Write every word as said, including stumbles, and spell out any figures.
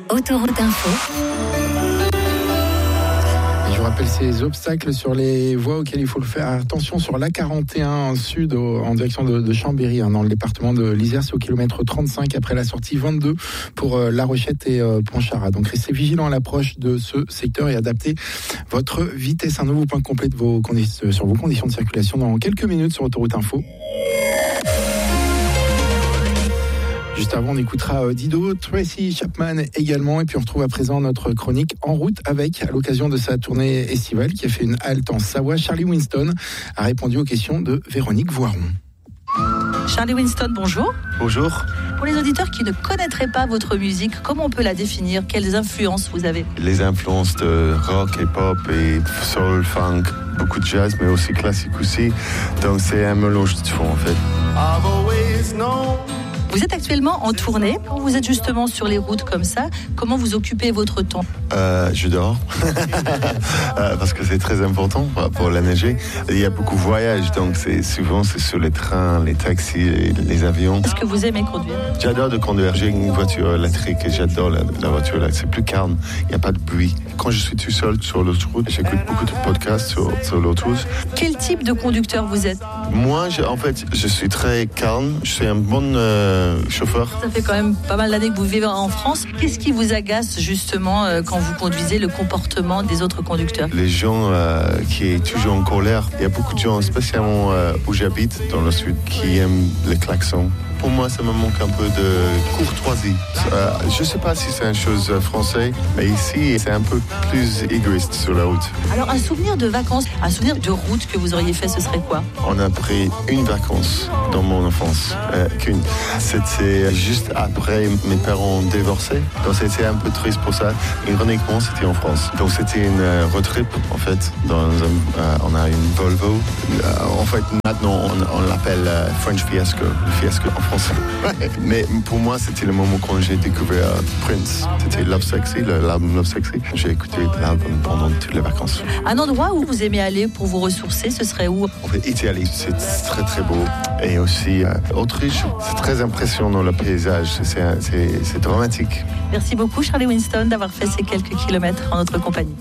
Autoroute Info. Je vous rappelle ces obstacles sur les voies auxquelles il faut le faire attention sur l'A quarante et un sud au, en direction de, de Chambéry, hein, dans le département de l'Isère. C'est au kilomètre trente-cinq après la sortie vingt-deux pour euh, La Rochette et euh, Pontcharrat. Donc restez vigilants à l'approche de ce secteur et adaptez votre vitesse. Un nouveau point complet de vos condi- sur vos conditions de circulation dans quelques minutes sur Autoroute Info. Juste avant, on écoutera euh, Dido, Tracy Chapman également. Et puis on retrouve à présent notre chronique En route avec, à l'occasion de sa tournée estivale qui a fait une halte en Savoie. Charlie Winston a répondu aux questions de Véronique Voiron. Charlie Winston, bonjour. Bonjour. Pour les auditeurs qui ne connaîtraient pas votre musique, comment on peut la définir? Quelles influences vous avez? Les influences de rock et pop et soul, funk, beaucoup de jazz, mais aussi classique aussi. Donc c'est un mélange de tout en fait. I've always known. Vous êtes actuellement en tournée. Quand vous êtes justement sur les routes comme ça, comment vous occupez votre temps? euh, Je dors, euh, parce que c'est très important pour la neiger. Il y a beaucoup de voyages, donc c'est, souvent c'est sur les trains, les taxis, les, les avions. Est-ce que vous aimez conduire? J'adore de conduire. J'ai une voiture électrique et j'adore la, la voiture là. C'est plus calme, il n'y a pas de bruit. Quand je suis tout seul sur l'autoroute, j'écoute beaucoup de podcasts sur, sur l'autoroute. Quel type de conducteur vous êtes? Moi, je, en fait, je suis très calme. Je suis un bon euh, chauffeur. Ça fait quand même pas mal d'années que vous vivez en France. Qu'est-ce qui vous agace justement euh, quand vous conduisez, le comportement des autres conducteurs? Les gens euh, qui sont toujours en colère. Il y a beaucoup de gens, spécialement euh, où j'habite, dans le sud, qui aiment les klaxons. Pour moi, ça me manque un peu de courtoisie. Euh, je ne sais pas si c'est une chose française, mais ici, c'est un peu plus égoïste sur la route. Alors, un souvenir de vacances, un souvenir de route que vous auriez fait, ce serait quoi? On a pris une vacance dans mon enfance, euh, qu'une. C'était juste après mes parents ont divorcé, donc c'était un peu triste pour ça. Ironiquement, c'était en France. Donc c'était une euh, road trip, en fait. Dans un, euh, on a une Volvo. Euh, en fait, maintenant, on, on l'appelle euh, French Fiasco, le fiasco en français. Mais pour moi, c'était le moment quand j'ai découvert Prince. C'était Love Sexy, l'album Love Sexy. J'ai écouté l'album pendant toutes les vacances. Un endroit où vous aimez aller pour vous ressourcer, ce serait où? En fait, Italie, c'est très très beau. Et aussi euh, Autriche, c'est très impressionnant le paysage, c'est, c'est, c'est dramatique. Merci beaucoup Charlie Winston d'avoir fait ces quelques kilomètres en notre compagnie.